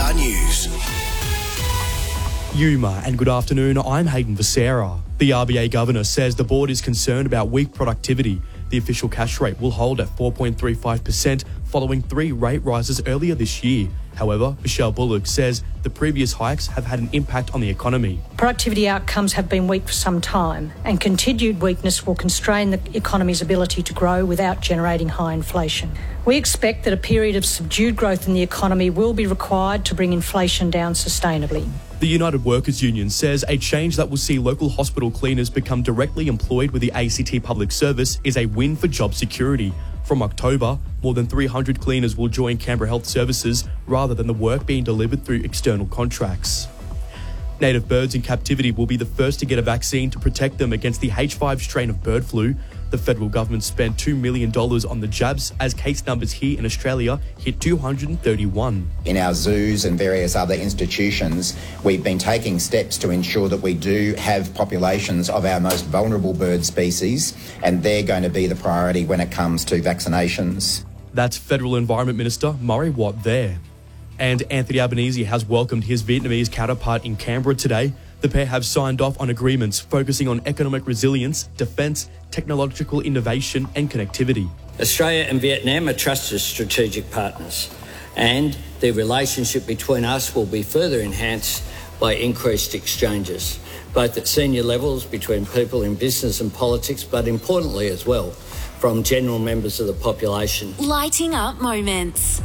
3CR News. Yuma, and good afternoon. I'm Hayden Becerra. The RBA governor says the board is concerned about weak productivity. The official cash rate will hold at 4.35% following 3 rate rises earlier this year. However, Michelle Bullock says the previous hikes have had an impact on the economy. Productivity outcomes have been weak for some time, and continued weakness will constrain the economy's ability to grow without generating high inflation. We expect that a period of subdued growth in the economy will be required to bring inflation down sustainably. The United Workers Union says a change that will see local hospital cleaners become directly employed with the ACT Public Service is a win for job security. From October, more than 300 cleaners will join Canberra Health Services rather than the work being delivered through external contracts. Native birds in captivity will be the first to get a vaccine to protect them against the H5 strain of bird flu. The federal government spent $2 million on the jabs as case numbers here in Australia hit 231. In our zoos and various other institutions, we've been taking steps to ensure that we do have populations of our most vulnerable bird species, and they're going to be the priority when it comes to vaccinations. That's Federal Environment Minister Murray Watt there. And Anthony Albanese has welcomed his Vietnamese counterpart in Canberra today. The pair have signed off on agreements focusing on economic resilience, defence, technological innovation and connectivity. Australia and Vietnam are trusted strategic partners, and the relationship between us will be further enhanced by increased exchanges, both at senior levels between people in business and politics, but importantly as well, from general members of the population. Lighting up moments.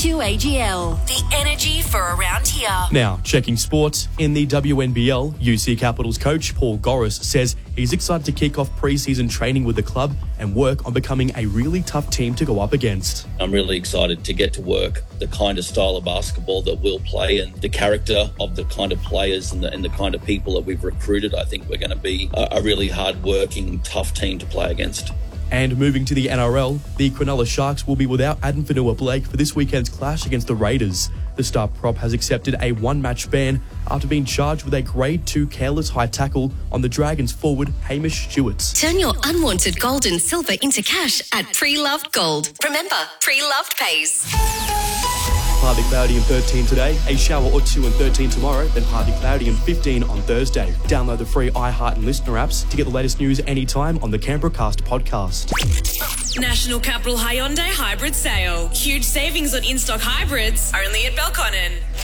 ActUAGL, the energy for around here. Now, checking sports. In the WNBL, UC Capitals coach Paul Goris says he's excited to kick off pre-season training with the club and work on becoming a really tough team to go up against. I'm really excited to get to work the kind of style of basketball that we'll play and the character of the kind of players and the kind of people that we've recruited. I think we're going to be a really hard-working, tough team to play against. And moving to the NRL, the Cronulla Sharks will be without Adam Fanua-Blake for this weekend's clash against the Raiders. The star prop has accepted a 1-match ban after being charged with a Grade 2 careless high tackle on the Dragons forward Hamish Stewart. Turn your unwanted gold and silver into cash at Pre-Loved Gold. Remember, Pre-Loved pays. Partly cloudy and 13 today, a shower or 2 and 13 tomorrow, then partly cloudy and 15 on Thursday. Download the free iHeart and Listener apps to get the latest news anytime on the Canberra Cast podcast. National Capital Hyundai Hybrid Sale. Huge savings on in-stock hybrids, only at Belconnen.